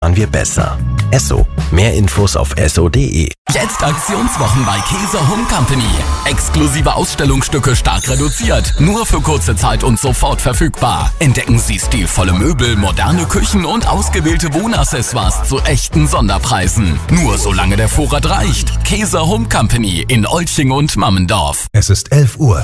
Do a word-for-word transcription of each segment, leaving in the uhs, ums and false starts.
fahren wir besser. Esso. Mehr Infos auf esso punkt de. Jetzt Aktionswochen bei Käse Home Company. Exklusive Ausstellungsstücke stark reduziert. Nur für kurze Zeit und sofort verfügbar. Entdecken Sie stilvolle Möbel, moderne Küchen und ausgewählte Wohnaccessoires zu echten Sonderpreisen. Nur solange der Vorrat reicht. Käse Home Company in Olching und Mammendorf. Es ist elf Uhr.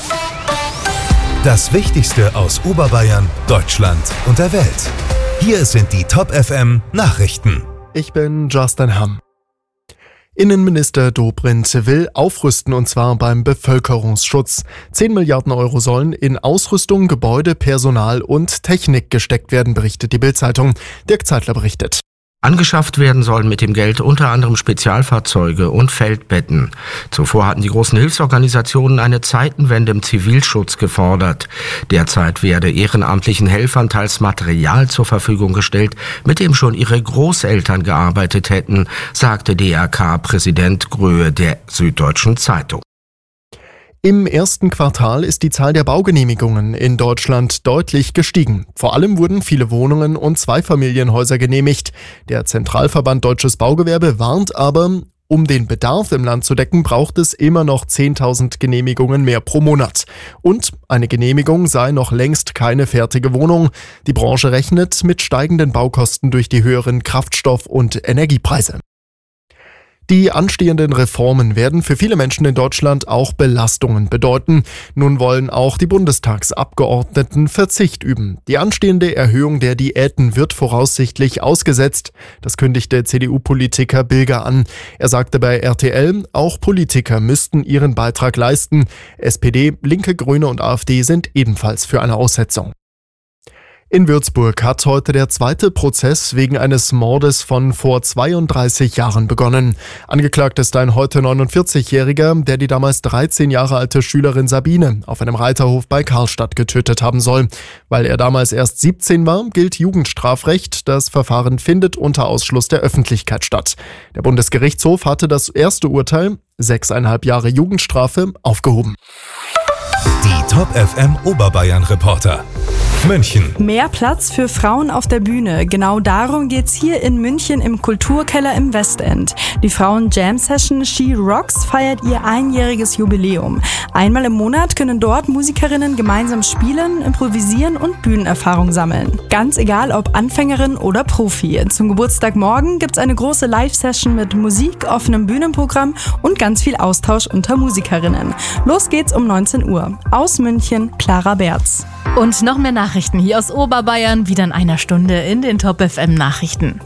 Das Wichtigste aus Oberbayern, Deutschland und der Welt. Hier sind die Top F M Nachrichten. Ich bin Justin Hamm. Innenminister Dobrindt will aufrüsten, und zwar beim Bevölkerungsschutz. zehn Milliarden Euro sollen in Ausrüstung, Gebäude, Personal und Technik gesteckt werden, berichtet die Bild-Zeitung. Dirk Zeitler berichtet. Angeschafft werden sollen mit dem Geld unter anderem Spezialfahrzeuge und Feldbetten. Zuvor hatten die großen Hilfsorganisationen eine Zeitenwende im Zivilschutz gefordert. Derzeit werde ehrenamtlichen Helfern teils Material zur Verfügung gestellt, mit dem schon ihre Großeltern gearbeitet hätten, sagte D R K-Präsident Gröhe der Süddeutschen Zeitung. Im ersten Quartal ist die Zahl der Baugenehmigungen in Deutschland deutlich gestiegen. Vor allem wurden viele Wohnungen und Zweifamilienhäuser genehmigt. Der Zentralverband Deutsches Baugewerbe warnt aber, um den Bedarf im Land zu decken, braucht es immer noch zehntausend Genehmigungen mehr pro Monat. Und eine Genehmigung sei noch längst keine fertige Wohnung. Die Branche rechnet mit steigenden Baukosten durch die höheren Kraftstoff- und Energiepreise. Die anstehenden Reformen werden für viele Menschen in Deutschland auch Belastungen bedeuten. Nun wollen auch die Bundestagsabgeordneten Verzicht üben. Die anstehende Erhöhung der Diäten wird voraussichtlich ausgesetzt. Das kündigte C D U-Politiker Bilger an. Er sagte bei R T L, auch Politiker müssten ihren Beitrag leisten. S P D, Linke, Grüne und AfD sind ebenfalls für eine Aussetzung. In Würzburg hat heute der zweite Prozess wegen eines Mordes von vor zweiunddreißig Jahren begonnen. Angeklagt ist ein heute neunundvierzigjähriger, der die damals dreizehn Jahre alte Schülerin Sabine auf einem Reiterhof bei Karlstadt getötet haben soll. Weil er damals erst siebzehn war, gilt Jugendstrafrecht. Das Verfahren findet unter Ausschluss der Öffentlichkeit statt. Der Bundesgerichtshof hatte das erste Urteil, sechseinhalb Jahre Jugendstrafe, aufgehoben. Die Top F M Oberbayern Reporter. München. Mehr Platz für Frauen auf der Bühne. Genau darum geht's hier in München im Kulturkeller im Westend. Die Frauen-Jam-Session She Rocks feiert ihr einjähriges Jubiläum. Einmal im Monat können dort Musikerinnen gemeinsam spielen, improvisieren und Bühnenerfahrung sammeln. Ganz egal, ob Anfängerin oder Profi. Zum Geburtstag morgen gibt's eine große Live-Session mit Musik, offenem Bühnenprogramm und ganz viel Austausch unter Musikerinnen. Los geht's um neunzehn Uhr. Aus München, Clara Berz. Und noch mehr Nachrichten hier aus Oberbayern, wieder in einer Stunde in den Top F M Nachrichten.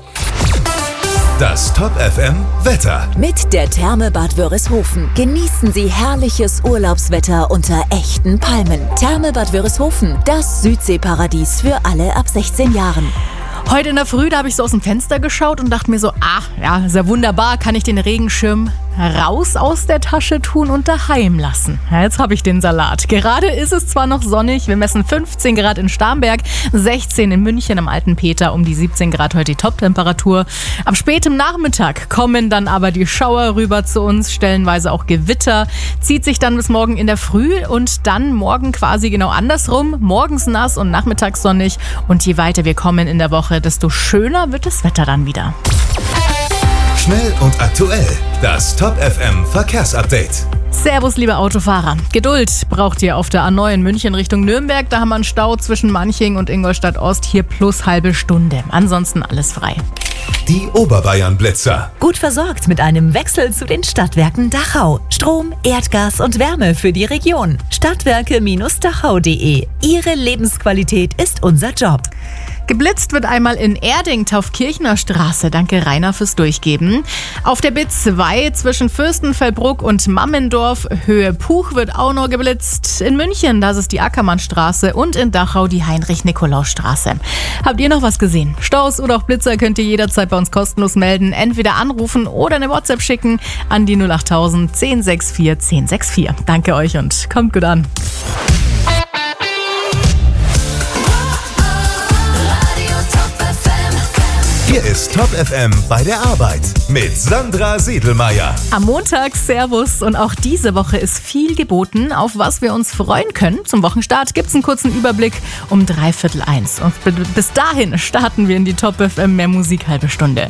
Das Top F M Wetter. Mit der Therme Bad Wörishofen genießen Sie herrliches Urlaubswetter unter echten Palmen. Therme Bad Wörishofen, das Südseeparadies für alle ab sechzehn Jahren. Heute in der Früh, da habe ich so aus dem Fenster geschaut und dachte mir so, ah, ja, sehr wunderbar, kann ich den Regenschirm raus aus der Tasche tun und daheim lassen. Ja, jetzt habe ich den Salat. Gerade ist es zwar noch sonnig, wir messen fünfzehn Grad in Starnberg, sechzehn in München am Alten Peter, um die siebzehn Grad heute die Toptemperatur. Ab spätem Nachmittag kommen dann aber die Schauer rüber zu uns, stellenweise auch Gewitter, zieht sich dann bis morgen in der Früh und dann morgen quasi genau andersrum, morgens nass und nachmittags sonnig, und je weiter wir kommen in der Woche, desto schöner wird das Wetter dann wieder. Schnell und aktuell. Das Top F M Verkehrsupdate. Servus, liebe Autofahrer. Geduld braucht ihr auf der A neun München Richtung Nürnberg. Da haben wir einen Stau zwischen Manching und Ingolstadt Ost. Hier plus halbe Stunde. Ansonsten alles frei. Die Oberbayern Blitzer. Gut versorgt mit einem Wechsel zu den Stadtwerken Dachau. Strom, Erdgas und Wärme für die Region. Stadtwerke Dachau punkt de. Ihre Lebensqualität ist unser Job. Geblitzt wird einmal in Erding, Taufkirchner Straße. Danke, Rainer, fürs Durchgeben. Auf der B zwei zwischen Fürstenfeldbruck und Mammendorf, Höhe Puch, wird auch noch geblitzt. In München, das ist die Ackermannstraße, und in Dachau die Heinrich-Nikolaus-Straße. Habt ihr noch was gesehen? Staus oder auch Blitzer könnt ihr jederzeit bei uns kostenlos melden. Entweder anrufen oder eine WhatsApp schicken an die null achttausend zehn sechs vier zehn sechs vier. Danke euch und kommt gut an. Hier ist Top F M bei der Arbeit mit Sandra Siedelmeier. Am Montag, Servus, und auch diese Woche ist viel geboten, auf was wir uns freuen können. Zum Wochenstart gibt's einen kurzen Überblick um dreiviertel eins. Und bis dahin starten wir in die Top F M Mehr Musik halbe Stunde.